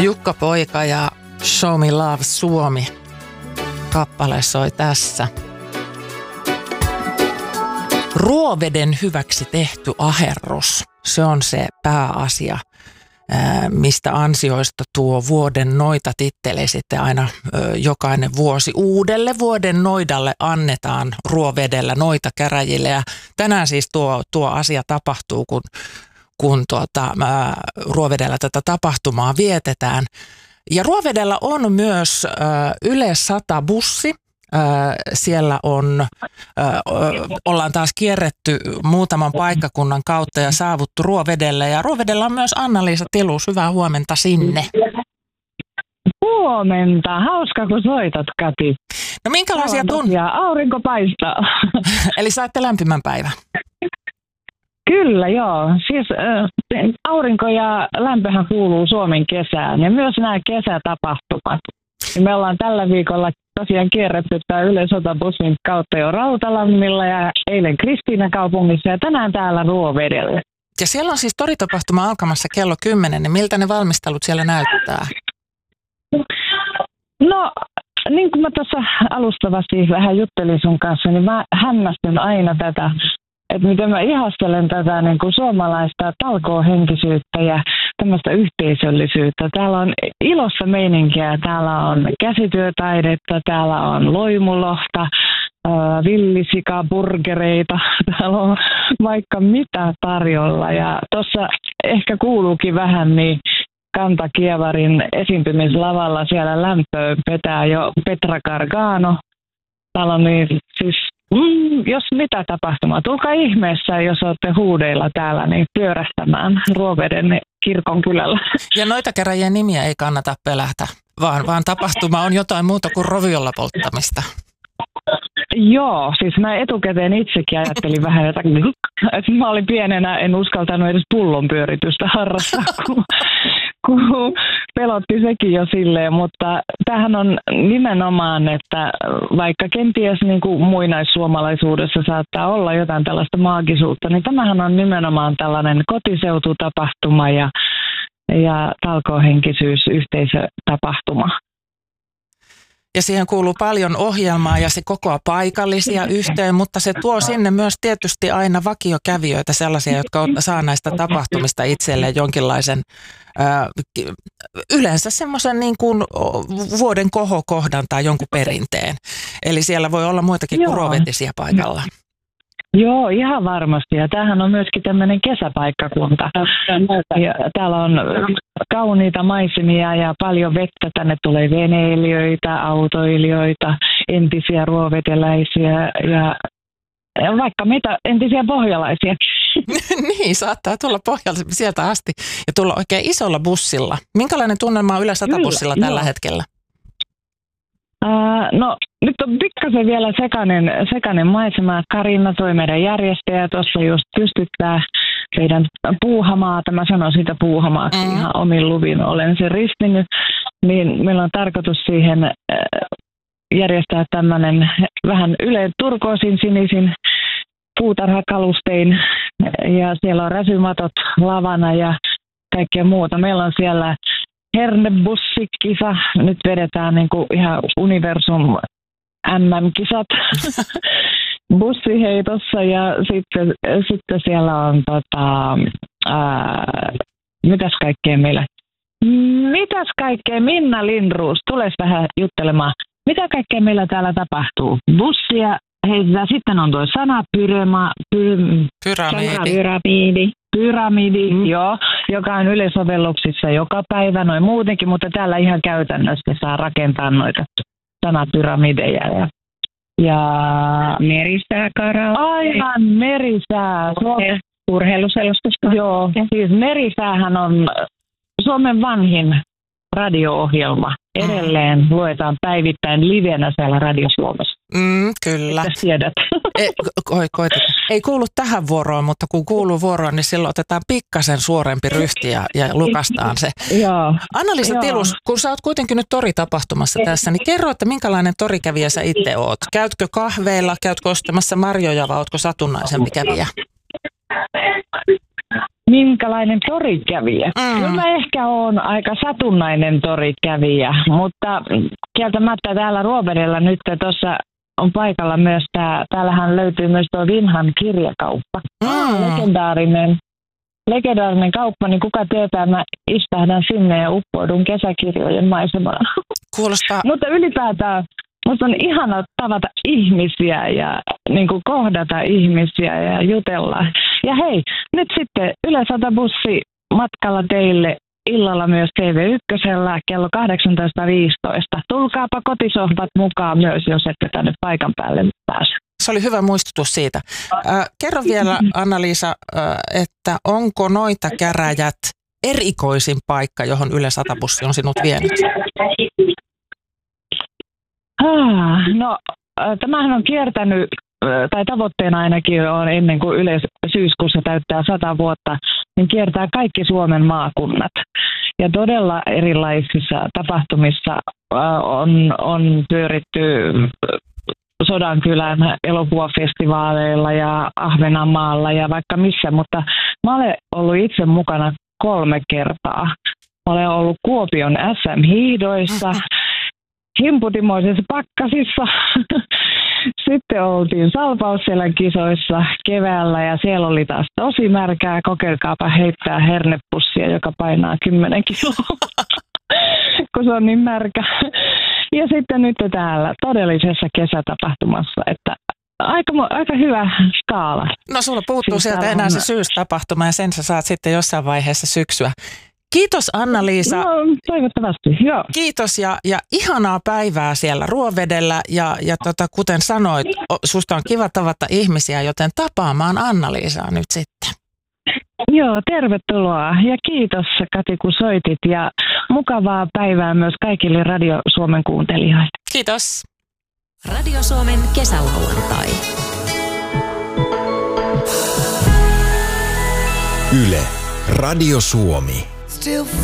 Jukka Poika ja Show Me Love Suomi kappale soi tässä. Ruoveden hyväksi tehty aherrus, se on se pääasia, mistä ansioista tuo vuoden noita titteli sitten aina jokainen vuosi. Uudelle vuoden noidalle annetaan ruovedellä noita käräjille ja tänään siis tuo asia tapahtuu, kun ruovedellä tätä tapahtumaa vietetään. Ja ruovedellä on myös Yle 100 bussi. Siellä ollaan taas kierretty muutaman paikkakunnan kautta ja saavuttu Ruovedelle. Ja Ruovedellä on myös Anna-Liisa Tilus. Hyvää huomenta sinne. Huomenta. Hauska, kun soitat, Kati. No minkälaisia tunteita? Aurinko paistaa. Eli saitte lämpimän päivän. Kyllä, joo. Siis aurinko ja lämpöhän kuuluu Suomen kesään ja myös nämä kesätapahtumat. Me ollaan tällä viikolla tosiaan kierretty tämä Yle 100 bussin kautta jo Rautalammilla ja eilen Kristiinakaupungissa ja tänään täällä Ruovedellä. Ja siellä on siis toritapahtuma alkamassa kello 10, niin miltä ne valmistelut siellä näyttää? No, niin kuin mä tuossa alustavasti vähän juttelin sun kanssa, niin mä hämmästyn aina tätä, että miten mä ihastelen tätä niin kuin suomalaista talkoohenkisyyttä ja tämmöistä yhteisöllisyyttä. Täällä on ilossa meininkiä, täällä on käsityötaidetta, täällä on loimulohta, villisikaburgereita, täällä on vaikka mitä tarjolla. Ja tuossa ehkä kuuluukin vähän niin Kantakievarin esiintymislavalla siellä lämpöön petää jo Petra Gargano. Täällä on niin siis jos mitä tapahtumaa, tulkaa ihmeessä, jos olette huudeilla täällä, niin pyörähtämään Ruoveden kirkonkylällä. Ja noita käräjien nimiä ei kannata pelätä, vaan tapahtuma on jotain muuta kuin roviolla polttamista. Joo, siis mä etukäteen itsekin ajattelin vähän jotakin, että mä olin pienenä, en uskaltanut edes pullonpyöritystä harrastaa, kun pelotti sekin jo silleen, mutta tämähän on nimenomaan, että vaikka kenties niin kuin muinaissuomalaisuudessa saattaa olla jotain tällaista maagisuutta, niin tämähän on nimenomaan tällainen kotiseututapahtuma ja talkoohenkisyys, yhteisötapahtuma. Ja siihen kuuluu paljon ohjelmaa ja se kokoaa paikallisia yhteen, mutta se tuo sinne myös tietysti aina vakiokävijöitä, sellaisia, jotka saa näistä tapahtumista itselleen jonkinlaisen, yleensä semmoisen niin kuin vuoden kohokohdan tai jonkun perinteen. Eli siellä voi olla muitakin kuin ruovetisiä paikalla. Joo, ihan varmasti. Ja tämähän on myöskin tämmöinen kesäpaikkakunta. Ja täällä on kauniita maisemia ja paljon vettä. Tänne tulee veneilijöitä, autoilijoita, entisiä ruoveteläisiä ja vaikka mitä entisiä pohjalaisia. Niin, saattaa tulla pohjalta sieltä asti ja tulla oikein isolla bussilla. Minkälainen tunnelma on Yle 100 bussilla tällä hetkellä? No nyt on pikkasen vielä sekainen maisema. Karina, toi meidän järjestäjä, tuossa just pystyttää meidän puuhamaata. Mä sanon siitä puuhamaaksi ihan omin luvin, olen sen ristinyt. Niin meillä on tarkoitus siihen järjestää tämmöinen vähän turkoosin sinisin puutarhakalustein. Ja siellä on räsymatot lavana ja kaikkea muuta. Meillä on siellä hernebussikisa. Nyt vedetään niin kuin ihan universum MM-kisat bussiheitossa ja sitten siellä on mitäs kaikkea Minna Lindroos, tules vähän juttelemaan. Mitä kaikkea meillä täällä tapahtuu? Bussia heitetään, sitten on tuo Pyramidi, joo, joka on yleisovelluksissa joka päivä, noin muutenkin, mutta täällä ihan käytännössä saa rakentaa noita sanapyramideja. Ja merisää karaoke. Aivan merisää. Urheiluselostusta. Joo, siis merisäähän on Suomen vanhin radio-ohjelma. Edelleen luetaan päivittäin livenä siellä Radio Suomessa. Kyllä. Mitä tiedät? Ei kuulu tähän vuoroon, mutta kun kuuluu vuoroon, niin silloin otetaan pikkasen suorempi ryhti ja lukastaan se. Anna-Liisa Tilus, kun sä oot kuitenkin nyt toritapahtumassa tässä, niin kerro, että minkälainen torikävijä sä itse oot? Käytkö kahveilla, käytkö ostamassa marjoja vai ootko satunnaisempi kävijä? minkälainen torikävijä. Kyllä mä ehkä oon aika satunnainen torikävijä, mutta kieltämättä täällä Ruovedellä nyt tuossa on paikalla myös täällähän löytyy myös tuo Vinhan kirjakauppa. Legendaarinen kauppa, niin kuka tietää, mä istahdan sinne ja uppoudun kesäkirjojen maisemaan. Kuulostaa. Mutta ylipäätään musta on ihana tavata ihmisiä ja niin kuin kohdata ihmisiä ja jutella. Ja hei, nyt sitten Yle 100 bussi matkalla teille illalla myös TV1 kello 18.15. Tulkaapa kotisohvat mukaan myös, jos ette tänne paikan päälle pääse. Se oli hyvä muistutus siitä. Kerro vielä, Anna-Liisa, että onko Noita käräjät erikoisin paikka, johon Yle 100 bussi on sinut vienyt? No, tämähän on kiertänyt, tai tavoitteena ainakin on ennen kuin Yle syyskuussa täyttää 100 vuotta, niin kiertää kaikki Suomen maakunnat. Ja todella erilaisissa tapahtumissa on pyöritty Sodankylän elokuvafestivaaleilla ja Ahvenanmaalla ja vaikka missä, mutta mä olen ollut itse mukana 3 kertaa. Mä olen ollut Kuopion SM-hiidoissa, himputimoisissa pakkasissa. Sitten oltiin Salpausselän kisoissa keväällä ja siellä oli taas tosi märkää. Kokeilkaapa heittää hernepussia, joka painaa 10 kiloa, kun se on niin märkä. Ja sitten nyt täällä todellisessa kesätapahtumassa, että aika hyvä skaala. No sulla puuttuu siis sieltä enää se syystapahtuma ja sen sä saat sitten jossain vaiheessa syksyä. Kiitos Anna-Liisa. No, toivottavasti, joo. Kiitos ja ihanaa päivää siellä Ruovedellä ja kuten sanoit, susta on kiva tavata ihmisiä, joten tapaamaan Anna-Liisaa nyt sitten. Joo, tervetuloa ja kiitos Kati kun soitit ja mukavaa päivää myös kaikille Radio Suomen kuuntelijoille. Kiitos. Radio Suomen kesälauantai. Yle, Radio Suomi.